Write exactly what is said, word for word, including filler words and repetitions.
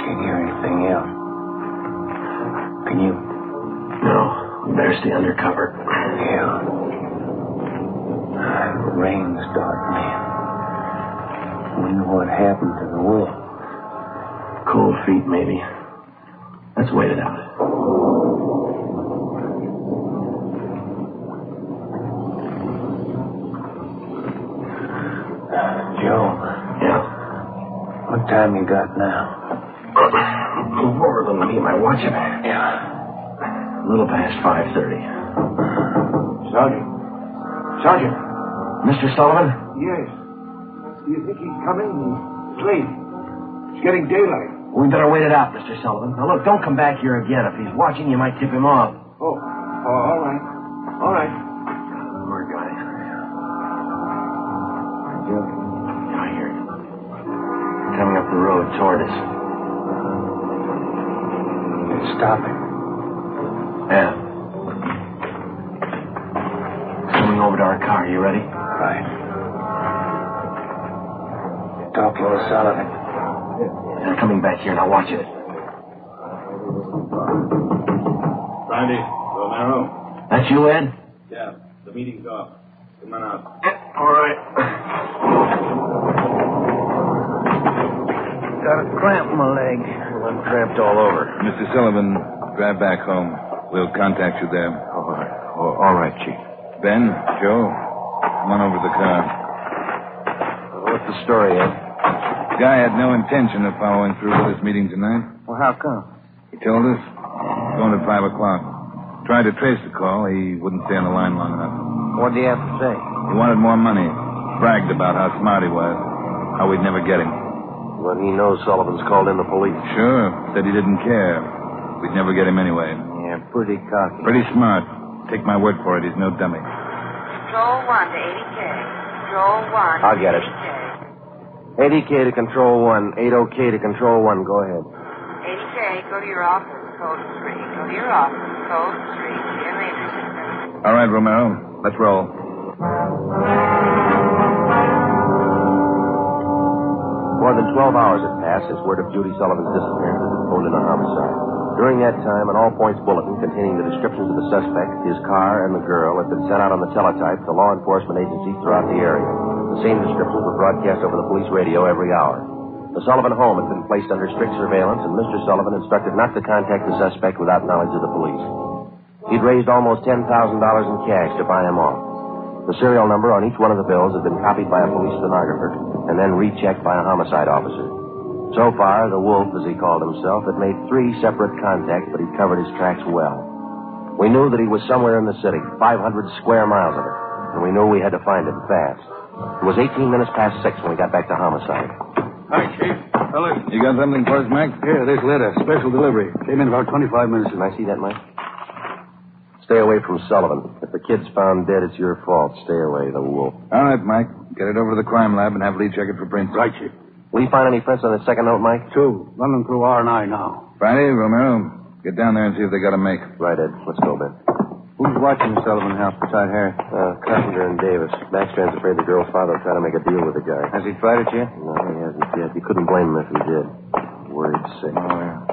Can't hear anything else. Can you? No. We better stay under cover. Yeah. The rain's starting in. Wonder what happened to the wolf. Cold feet, maybe. Let's wait it out. Joe. Yeah? What time you got now? Move over, let me get my watch. Yeah. A little past five thirty. Sergeant. Sergeant. Mister Sullivan? Yes. Do you think he's coming? It's late. It's getting daylight. We better wait it out, Mister Sullivan. Now, look, don't come back here again. If he's watching, you might tip him off. Oh. Oh, all right. All right. Poor guy. Joe. Yeah, I hear you. Coming up the road toward us. It's stopping. Yeah. Coming over to our car. You ready? Right. Talking with Sullivan. They're coming back here. Now watch it. Brandy, Romero. That's you, Ed? Yeah, the meeting's off. Come on out. All right. Got a cramp in my leg. Well, I'm cramped all over. Mister Sullivan, drive back home. We'll contact you there. All right. Oh, all right, Chief. Ben, Joe, come on over to the car. What's the story, Ed? The guy had no intention of following through with this meeting tonight. Well, how come? He told us. Going at five o'clock. Tried to trace the call. He wouldn't stay on the line long enough. What do you have to say? He wanted more money. Bragged about how smart he was. How we'd never get him. Well, he knows Sullivan's called in the police. Sure. Said he didn't care. We'd never get him anyway. Yeah, pretty cocky. Pretty smart. Take my word for it. He's no dummy. Control one to eighty K. Control one I'll get it. eighty K. eighty K to Control one. eighty K to Control one. Go ahead. eighty K, go to your office. Code three. Go to your office. Code three. See you later. All right, Romero. Let's roll. More than twelve hours had passed since word of Judy Sullivan's disappearance had been phoned in a homicide. During that time, an all-points bulletin containing the descriptions of the suspect, his car, and the girl had been sent out on the teletype to law enforcement agencies throughout the area. The same descriptions were broadcast over the police radio every hour. The Sullivan home had been placed under strict surveillance, and Mister Sullivan instructed not to contact the suspect without knowledge of the police. He'd raised almost ten thousand dollars in cash to buy him off. The serial number on each one of the bills had been copied by a police stenographer and then rechecked by a homicide officer. So far, the Wolf, as he called himself, had made three separate contacts, but he'd covered his tracks well. We knew that he was somewhere in the city, five hundred square miles of it, and we knew we had to find him fast. It was eighteen minutes past six when we got back to homicide. Hi, Chief. Fellas. You got something for us, Mac? Yeah, this letter. Special delivery. Came in about twenty-five minutes ago. Can I see that, Mike? Stay away from Sullivan. If the kid's found dead, it's your fault. Stay away, the Wolf. All right, Mike. Get it over to the crime lab and have Lee check it for prints. Right, Chief. Will you find any prints on the second note, Mike? Two. Run them through R and I now. Friday, Romero, get down there and see if they got a make. Right, Ed. Let's go, Ben. Who's watching the Sullivan house beside Harry? Uh, Carpenter and Davis. Backstrand's afraid the girl's father will try to make a deal with the guy. Has he tried it yet? No, he hasn't yet. You couldn't blame him if he did. Worried sick. Oh, yeah.